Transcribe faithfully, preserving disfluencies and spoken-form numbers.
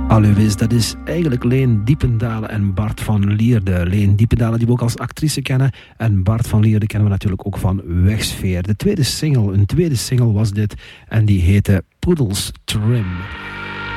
Alois, dat is eigenlijk Leen Diependalen en Bart van Lierde. Leen Diependalen die we ook als actrice kennen. En Bart van Lierde kennen we natuurlijk ook van Wegsfeer. De tweede single, een tweede single was dit. En die heette Poodles Trim.